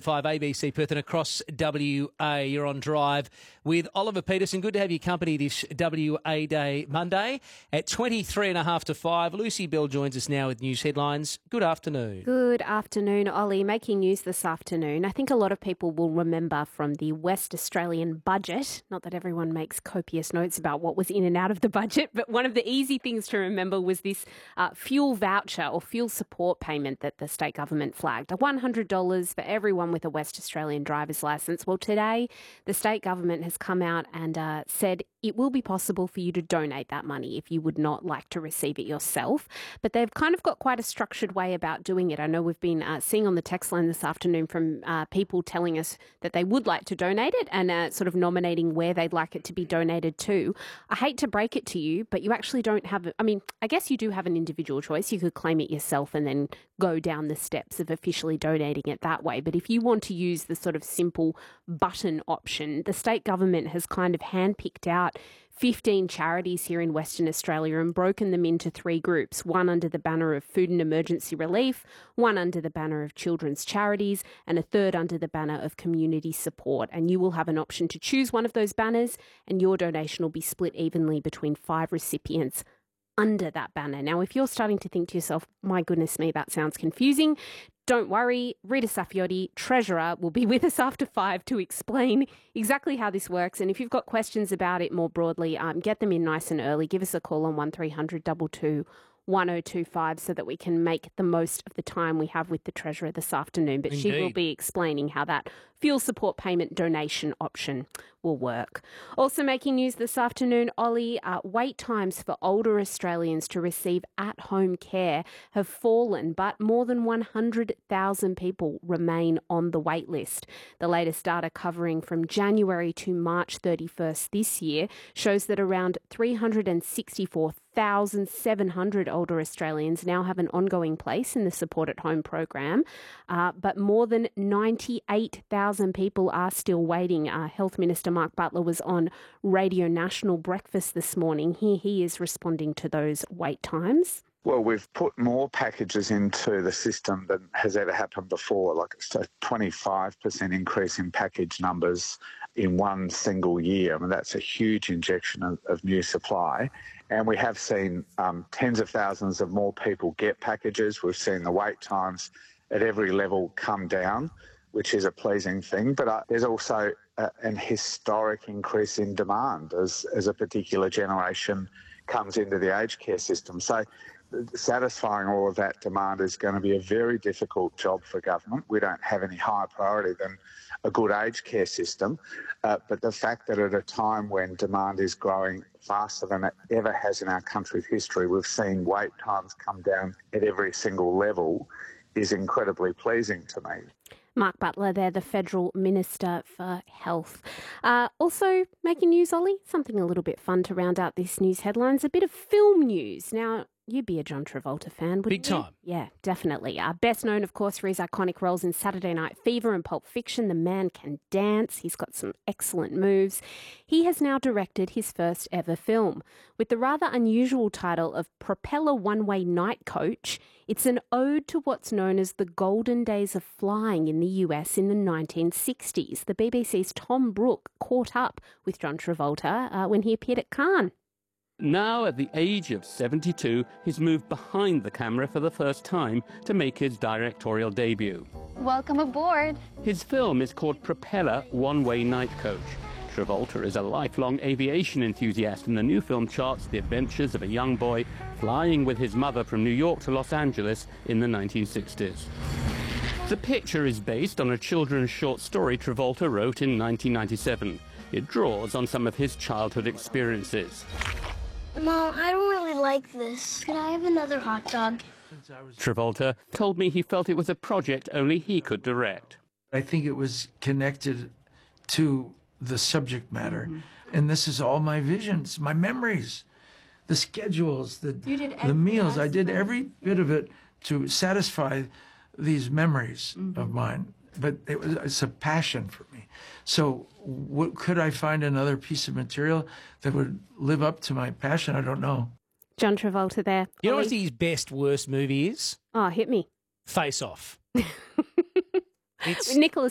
5 ABC Perth and across WA. You're on Drive with Oliver Peterson. Good to have your company this WA Day Monday at 23 to 5. Lucy Bell joins us now with news headlines. Good afternoon. Good afternoon, Ollie. Making news this afternoon. I think a lot of people will remember from the West Australian budget, not that everyone makes copious notes about what was in and out of the budget, but one of the easy things to remember was this fuel voucher or fuel support payment that the state government flagged. $100 for everyone with a West Australian driver's licence. Well, today the state government has come out and said it will be possible for you to donate that money if you would not like to receive it yourself. But they've kind of got quite a structured way about doing it. I know we've been seeing on the text line this afternoon from people telling us that they would like to donate it and sort of nominating where they'd like it to be donated to. I hate to break it to you, but you actually don't have, I guess you do have an individual choice. You could claim it yourself and then go down the steps of officially donating it that way. But if you want to use the sort of simple button option, the state government has kind of handpicked out 15 charities here in Western Australia and broken them into three groups, one under the banner of food and emergency relief, one under the banner of children's charities, and a third under the banner of community support. And you will have an option to choose one of those banners, and your donation will be split evenly between 5 recipients under that banner. Now, if you're starting to think to yourself, my goodness me, that sounds confusing, don't worry. Rita Saffioti, Treasurer, will be with us after 5 to explain exactly how this works. And if you've got questions about it more broadly, get them in nice and early. Give us a call on 1300 22 1025 so that we can make the most of the time we have with the Treasurer this afternoon. But Indeed. She will be explaining how that fuel support payment donation option will work. Also making news this afternoon, Ollie, wait times for older Australians to receive at-home care have fallen, but more than 100,000 people remain on the wait list. The latest data covering from January to March 31st this year shows that around 364,700 older Australians now have an ongoing place in the Support at Home program, but more than 98,000 people are still waiting. Health Minister Mark Butler was on Radio National Breakfast this morning. Here he is responding to those wait times. Well, we've put more packages into the system than has ever happened before, like it's a 25% increase in package numbers in one single year. I mean, that's a huge injection of new supply. And we have seen tens of thousands of more people get packages. We've seen the wait times at every level come down, which is a pleasing thing. But there's also an historic increase in demand as a particular generation comes into the aged care system. So satisfying all of that demand is going to be a very difficult job for government. We don't have any higher priority than a good aged care system. But the fact that at a time when demand is growing faster than it ever has in our country's history, we've seen wait times come down at every single level is incredibly pleasing to me. Mark Butler there, the Federal Minister for Health. Also making news, Ollie, something a little bit fun to round out this news headlines, a bit of film news. Now, you'd be a John Travolta fan, wouldn't you? Big time. Yeah, definitely. Best known, of course, for his iconic roles in Saturday Night Fever and Pulp Fiction. The man can dance. He's got some excellent moves. He has now directed his first ever film with the rather unusual title of Propeller One-Way Night Coach. It's an ode to what's known as the golden days of flying in the US in the 1960s. The BBC's Tom Brooke caught up with John Travolta when he appeared at Cannes. Now, at the age of 72, he's moved behind the camera for the first time to make his directorial debut. Welcome aboard. His film is called Propeller One-Way Night Coach. Travolta is a lifelong aviation enthusiast, and the new film charts the adventures of a young boy flying with his mother from New York to Los Angeles in the 1960s. The picture is based on a children's short story Travolta wrote in 1997. It draws on some of his childhood experiences. Mom, I don't really like this. Could I have another hot dog? Travolta told me he felt it was a project only he could direct. I think it was connected to the subject matter. And this is all my visions, my memories, the schedules, the meals. I did every bit of it to satisfy these memories of mine. But it's a passion for me. So could I find another piece of material that would live up to my passion? I don't know. John Travolta there. You know what his best, worst movie is? Oh, hit me. Face Off. It's Nicolas